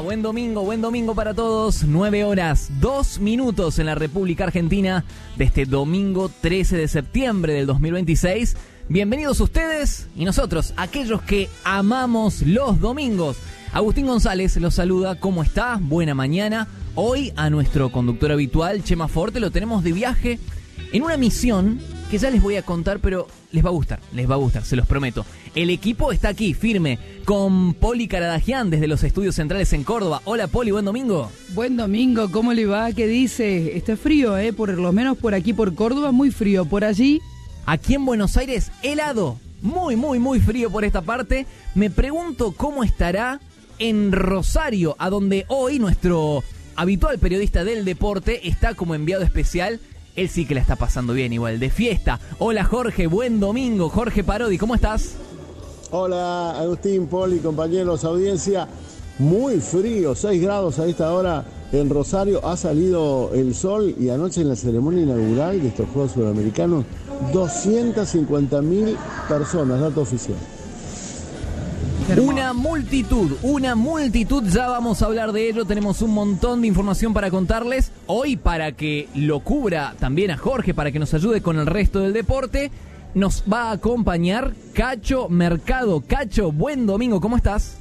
buen domingo para todos. 9 horas, 2 minutos en la República Argentina de este domingo 13 de septiembre del 2026. Bienvenidos ustedes y nosotros, aquellos que amamos los domingos. Agustín González los saluda. ¿Cómo está? Buena mañana. Hoy a nuestro conductor habitual, Chema Forte, lo tenemos de viaje en una misión que ya les voy a contar, pero les va a gustar, se los prometo. El equipo está aquí, firme, con Poli Caradagian desde los estudios centrales en Córdoba. Hola Poli, buen domingo. Buen domingo, ¿cómo le va? ¿Qué dice? Está frío, por lo menos por aquí por Córdoba, muy frío. Por allí, aquí en Buenos Aires, helado, muy frío por esta parte. Me pregunto cómo estará en Rosario, a donde hoy nuestro habitual periodista del deporte está como enviado especial. Él sí que la está pasando bien igual, de fiesta. Hola Jorge, buen domingo. Jorge Parodi, ¿cómo estás? Hola Agustín, Poli, compañeros, audiencia. Muy frío, 6 grados a esta hora en Rosario. Ha salido el sol y anoche en la ceremonia inaugural de estos Juegos Sudamericanos, 250.000 personas, dato oficial. Una multitud, ya vamos a hablar de ello, tenemos un montón de información para contarles. Hoy, para que lo cubra también a Jorge, para que nos ayude con el resto del deporte, nos va a acompañar Cacho Mercado. Cacho, buen domingo, ¿cómo estás?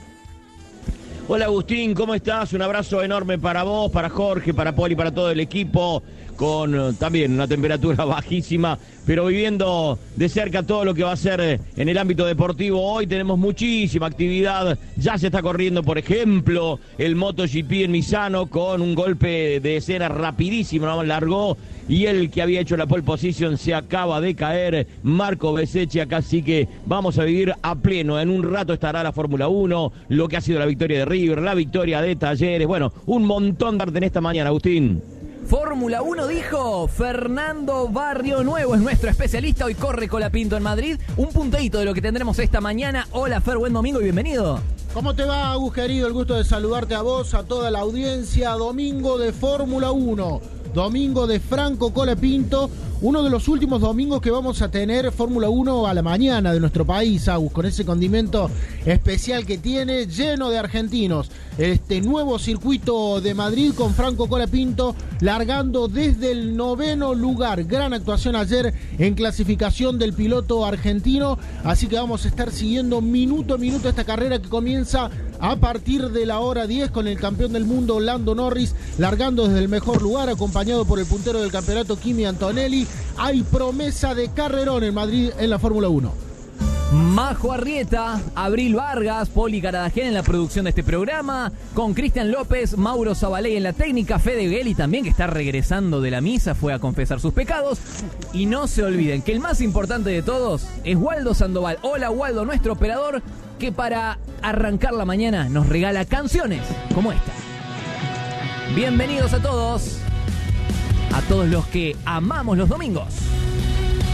Hola Agustín, ¿cómo estás? Un abrazo enorme para vos, para Jorge, para Poli, para todo el equipo, con también una temperatura bajísima, pero viviendo de cerca todo lo que va a ser en el ámbito deportivo. Hoy tenemos muchísima actividad, ya se está corriendo, por ejemplo, el MotoGP en Misano con un golpe de escena rapidísimo, ¿no? Largó y el que había hecho la pole position se acaba de caer, Marco Bezzecchi. Acá sí que vamos a vivir a pleno. En un rato estará la Fórmula 1, lo que ha sido la victoria de River, la victoria de Talleres, bueno, un montón de arte en esta mañana, Agustín. Fórmula 1 dijo Fernando Barrio Nuevo, es nuestro especialista. Hoy corre Colapinto en Madrid. Un puntadito de lo que tendremos esta mañana. Hola Fer, buen domingo y bienvenido. ¿Cómo te va, Agus, querido? El gusto de saludarte a vos, a toda la audiencia. Domingo de Fórmula 1, domingo de Franco Colapinto. Uno de los últimos domingos que vamos a tener Fórmula 1 a la mañana de nuestro país, Agus, con ese condimento especial que tiene, lleno de argentinos. Este nuevo circuito de Madrid con Franco Colapinto largando desde el 9º lugar. Gran actuación ayer en clasificación del piloto argentino. Así que vamos a estar siguiendo minuto a minuto esta carrera que comienza a partir de la hora 10 con el campeón del mundo Lando Norris largando desde el mejor lugar, acompañado por el puntero del campeonato Kimi Antonelli. Hay promesa de carrerón en Madrid en la Fórmula 1. Majo Arrieta, Abril Vargas, Poli Caradagian en la producción de este programa, con Cristian López, Mauro Zabaley en la técnica, Fede Gueli también, que está regresando de la misa, fue a confesar sus pecados. Y no se olviden que el más importante de todos es Waldo Sandoval. Hola Waldo, nuestro operador, que para arrancar la mañana nos regala canciones como esta. Bienvenidos a todos los que amamos los domingos.